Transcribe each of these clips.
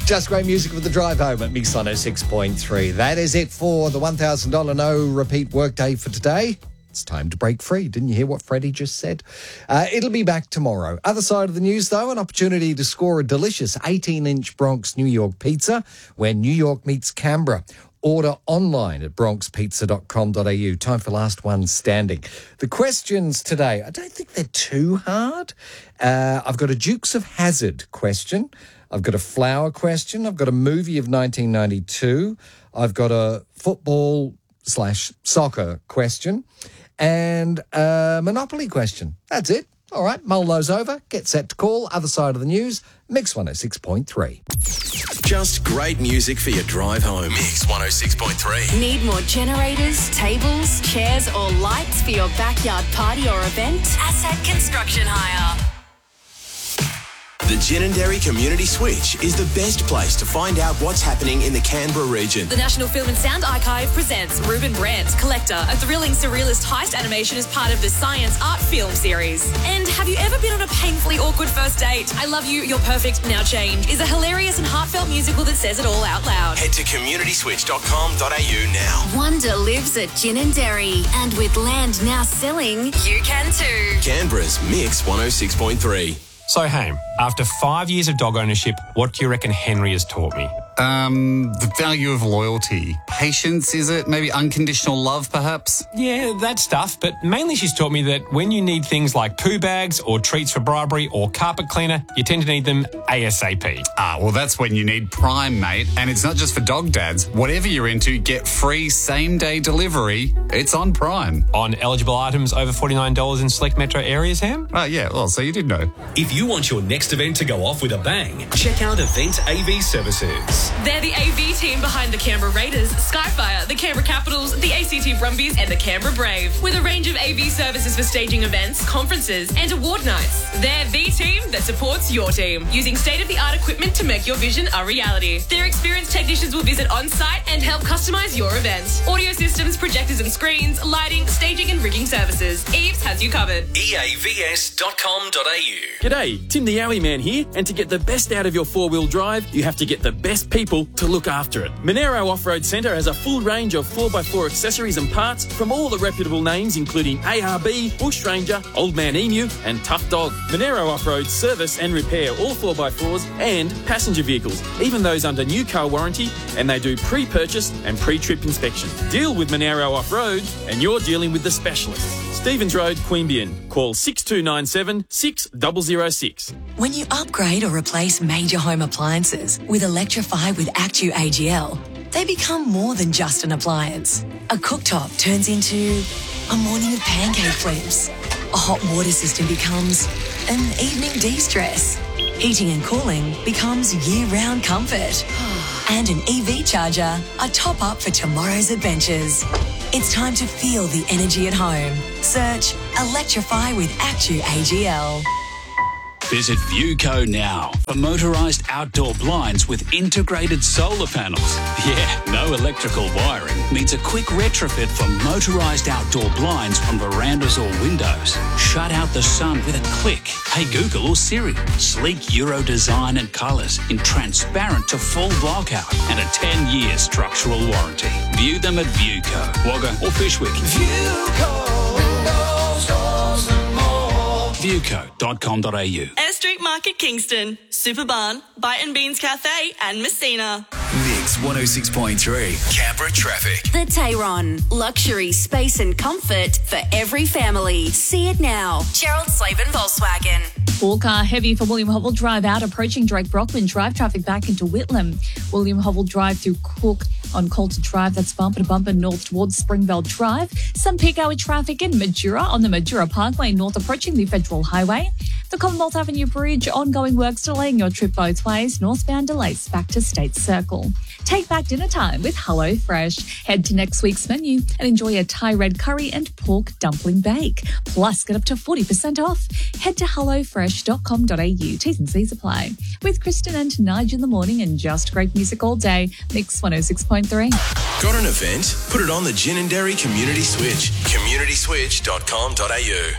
Just great music with the drive home at Mix 106.3. That is it for the $1,000 no repeat workday for today. It's time to break free. Didn't you hear what Freddie just said? It'll be back tomorrow. Other side of the news, though, an opportunity to score a delicious 18-inch Bronx New York pizza when New York meets Canberra. Order online at bronxpizza.com.au. Time for last one standing. The questions today, I don't think they're too hard. I've got a Dukes of Hazzard question. I've got a flower question. I've got a movie of 1992. I've got a football/soccer question and a Monopoly question. That's it. All right, mull those over. Get set to call. Other side of the news, Mix 106.3. Just great music for your drive home. Mix 106.3. Need more generators, tables, chairs or lights for your backyard party or event? Asset Construction Hire. The Ginninderry Community Switch is the best place to find out what's happening in the Canberra region. The National Film and Sound Archive presents Ruben Brandt, Collector, a thrilling surrealist heist animation as part of the Science Art Film series. And have you ever been on a painfully awkward first date? I Love You, You're Perfect, Now Change is a hilarious and heartfelt musical that says it all out loud. Head to communityswitch.com.au now. Wonder lives at Ginninderry, and with land now selling, you can too. Canberra's Mix 106.3. So, Haim, after 5 years of dog ownership, what do you reckon Henry has taught me? The value of loyalty. Patience, is it? Maybe unconditional love, perhaps? Yeah, that stuff, but mainly she's taught me that when you need things like poo bags or treats for bribery or carpet cleaner, you tend to need them ASAP. Well, that's when you need Prime, mate. And it's not just for dog dads. Whatever you're into, get free same-day delivery. It's on Prime. On eligible items over $49 in select metro areas, Ham? Yeah, well, so you did know. If you want your next event to go off with a bang, check out Event AV Services. They're the AV team behind the Canberra Raiders, Skyfire, the Canberra Capitals, the ACT Brumbies and the Canberra Brave. With a range of AV services for staging events, conferences and award nights. They're the team that supports your team, using state-of-the-art equipment to make your vision a reality. Their experienced technicians will visit on-site and help customise your event. Audio systems, projectors and screens, lighting, staging and rigging services. Eves has you covered. eavs.com.au. G'day, Tim the Alley Man here, and to get the best out of your four-wheel drive, you have to get the best people to look after it. Monero Off-Road Centre has a full range of 4x4 accessories and parts from all the reputable names including ARB, Bush Ranger, Old Man Emu and Tough Dog. Monero Off-Road service and repair all 4x4s and passenger vehicles, even those under new car warranty, and they do pre-purchase and pre-trip inspection. Deal with Monero Off-Road and you're dealing with the specialists. Stevens Road, Queanbeyan. Call 6297 6006. When you upgrade or replace major home appliances with Electrify with Actu AGL, they become more than just an appliance. A cooktop turns into a morning of pancake flips. A hot water system becomes an evening de-stress. Heating and cooling becomes year-round comfort. And an EV charger, a top-up for tomorrow's adventures. It's time to feel the energy at home. Search Electrify with Actu AGL. Visit Viewco now for motorised outdoor blinds with integrated solar panels. Yeah, no electrical wiring means a quick retrofit for motorised outdoor blinds on verandas or windows. Shut out the sun with a click. Hey Google or Siri. Sleek Euro design and colours in transparent to full blockout and a 10-year structural warranty. View them at Viewco, Wagga or Fishwick. Viewco. Viewco.com.au. Airstreet Market Kingston, Superbarn, Bite and Beans Cafe and Messina. Mix 106.3. Canberra traffic. The Tayron. Luxury, space and comfort for every family. See it now. Gerald Slavin Volkswagen. Car heavy for William Hovell Drive out, approaching Drake Brockman Drive, traffic back into Whitlam. William Hovell Drive through Cook on Coulter Drive, that's bumper to bumper north towards Springvale Drive. Some peak hour traffic in Madura on the Madura Parkway north, approaching the Federal Highway. The Commonwealth Avenue Bridge, ongoing works delaying your trip both ways. Northbound delays back to State Circle. Take back dinner time with Hello Fresh. Head to next week's menu and enjoy a Thai red curry and pork dumpling bake. Plus, get up to 40% off. Head to hellofresh.com.au. T's and C's apply. With Kristen and Nigel in the morning and just great music all day. Mix 106.3. Got an event? Put it on the Ginninderry Community Switch. communityswitch.com.au.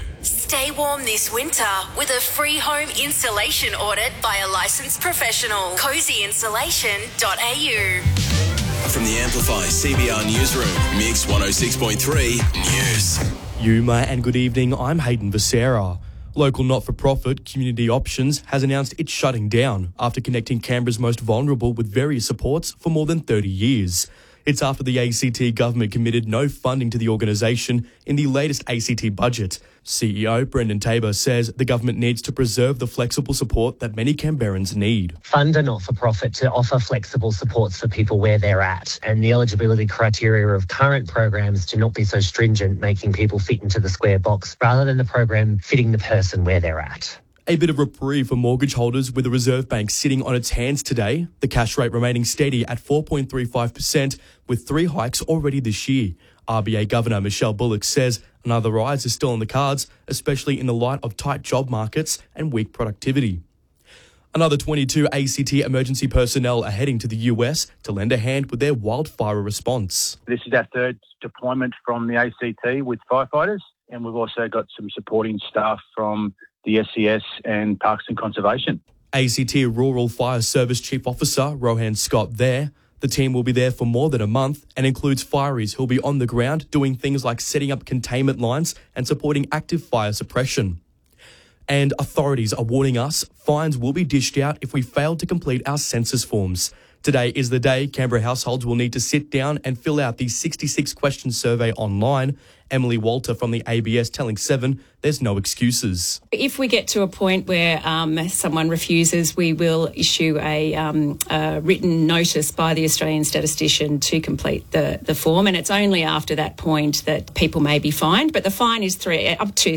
Stay warm this winter with a free home installation audit by a licensed professional. cozyinsulation.au. From the Amplify CBR Newsroom, Mix 106.3 News. Yuma and good evening, I'm Hayden Becerra. Local not-for-profit Community Options has announced it's shutting down after connecting Canberra's most vulnerable with various supports for more than 30 years. It's after the ACT government committed no funding to the organisation in the latest ACT budget. CEO Brendan Tabor says the government needs to preserve the flexible support that many Canberrans need. Fund a not-for-profit to offer flexible supports for people where they're at, and the eligibility criteria of current programs to not be so stringent, making people fit into the square box rather than the program fitting the person where they're at. A bit of reprieve for mortgage holders with the Reserve Bank sitting on its hands today. The cash rate remaining steady at 4.35% with 3 hikes already this year. RBA Governor Michelle Bullock says another rise is still on the cards, especially in the light of tight job markets and weak productivity. Another 22 ACT emergency personnel are heading to the US to lend a hand with their wildfire response. This is our third deployment from the ACT with firefighters, and we've also got some supporting staff from the SCS and Parks and Conservation. ACT Rural Fire Service Chief Officer Rohan Scott there. The team will be there for more than a month and includes fireys who'll be on the ground doing things like setting up containment lines and supporting active fire suppression. And authorities are warning us fines will be dished out if we fail to complete our census forms. Today is the day Canberra households will need to sit down and fill out the 66-question survey online. Emily Walter from the ABS telling 7 there's no excuses. If we get to a point where someone refuses, we will issue a written notice by the Australian statistician to complete the form, and it's only after that point that people may be fined, but the fine is up to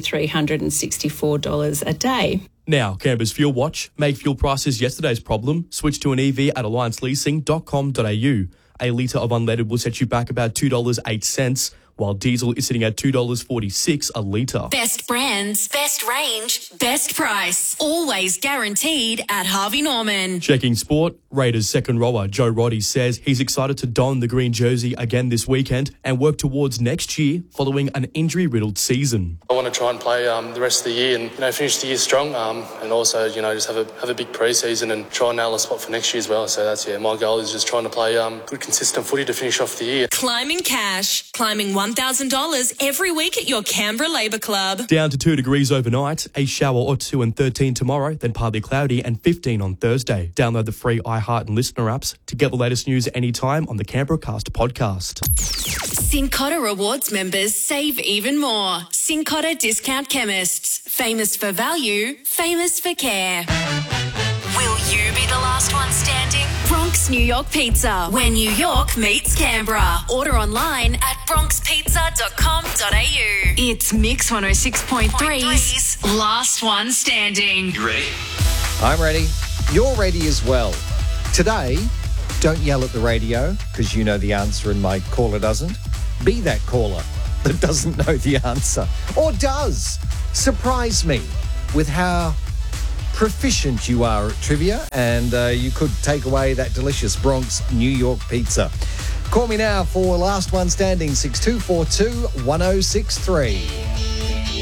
$364 a day. Now, Canberra's Fuel Watch. Make fuel prices yesterday's problem. Switch to an EV at allianceleasing.com.au. A litre of unleaded will set you back about $2.08, while diesel is sitting at $2.46 a litre. Best brands, best range, best price. Always guaranteed at Harvey Norman. Checking sport, Raiders second rower Joe Roddy says he's excited to don the green jersey again this weekend and work towards next year following an injury-riddled season. I want to try and play the rest of the year and finish the year strong, and also just have a big pre-season and try and nail a spot for next year as well. So that's my goal is just trying to play good consistent footy to finish off the year. Climbing cash, climbing $1,000 every week at your Canberra Labour Club. Down to 2 degrees overnight, a shower or 2 and 13 tomorrow, then partly cloudy and 15 on Thursday. Download the free iHeart and Listener apps to get the latest news anytime on the Canberra Cast podcast. Cincotta Rewards members save even more. Cincotta Discount Chemists. Famous for value, famous for care. Will you be the last one standing? Bronx New York Pizza, where New York meets Canberra. Order online at bronxpizza.com.au. It's Mix 106.3's Last One Standing. You ready? I'm ready. You're ready as well. Today, don't yell at the radio because you know the answer and my caller doesn't. Be that caller that doesn't know the answer or does. Surprise me with how proficient you are at trivia, and you could take away that delicious Bronx New York pizza. Call me now for Last One Standing, 6242 1063.